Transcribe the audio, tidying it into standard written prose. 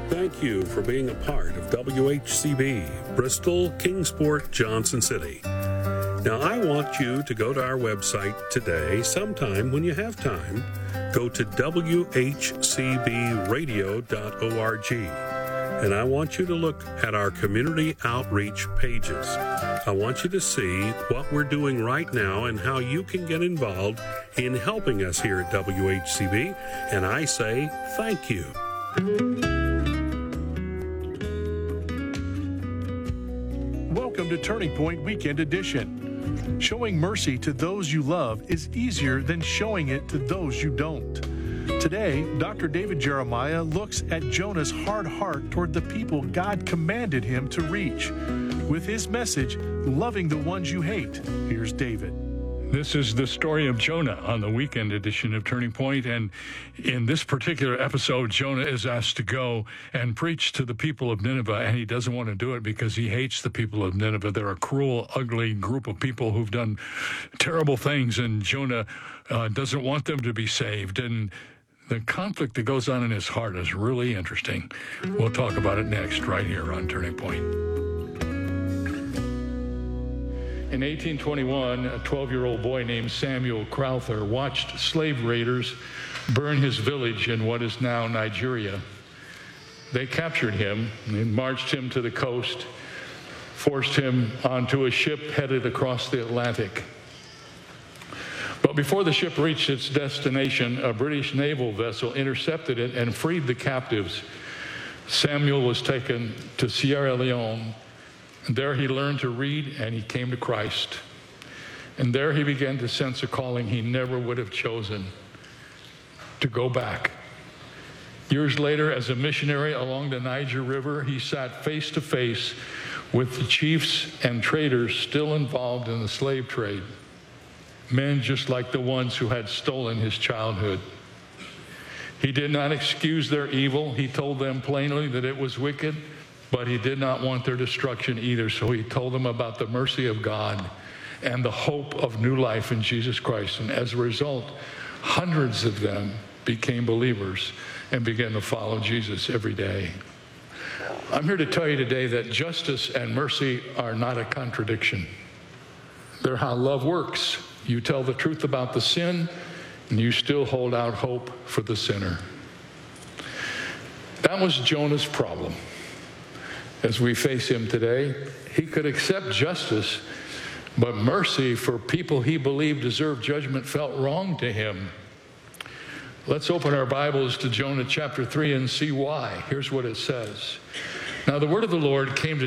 Thank you for being a part of WHCB, Bristol, Kingsport, Johnson City. Now, I want you to go to our website today, sometime when you have time. Go to WHCBradio.org, and I want you to look at our community outreach pages. I want you to see what we're doing right now and how you can get involved in helping us here at WHCB, and I say thank you. Welcome to Turning Point Weekend Edition. Showing mercy to those you love is easier than showing it to those you don't. Today, Dr. David Jeremiah looks at Jonah's hard heart toward the people God commanded him to reach. With his message, Loving the Ones You Hate. Here's David. This is the story of Jonah on the weekend edition of Turning Point, and in this particular episode, Jonah is asked to go and preach to the people of Nineveh, and he doesn't want to do it because he hates the people of Nineveh. They're a cruel, ugly group of people who've done terrible things, and Jonah doesn't want them to be saved, and the conflict that goes on in his heart is really interesting. We'll talk about it next, right here on Turning Point. In 1821, a 12-year-old boy named Samuel Crowther watched slave raiders burn his village in what is now Nigeria. They captured him and marched him to the coast, forced him onto a ship headed across the Atlantic. But before the ship reached its destination, a British naval vessel intercepted it and freed the captives. Samuel was taken to Sierra Leone. There he learned to read, and he came to Christ. And there he began to sense a calling he never would have chosen, to go back. Years later, as a missionary along the Niger River, he sat face to face with the chiefs and traders still involved in the slave trade, men just like the ones who had stolen his childhood. He did not excuse their evil. He told them plainly that it was wicked, but he did not want their destruction either, so he told them about the mercy of God and the hope of new life in Jesus Christ. And as a result, hundreds of them became believers and began to follow Jesus every day. I'm here to tell you today that justice and mercy are not a contradiction. They're how love works. You tell the truth about the sin, and you still hold out hope for the sinner. That was Jonah's problem. As we face him today, he could accept justice, but mercy for people he believed deserved judgment felt wrong to him. Let's open our Bibles to Jonah chapter 3 and see why. Here's what it says. Now the word of the Lord came to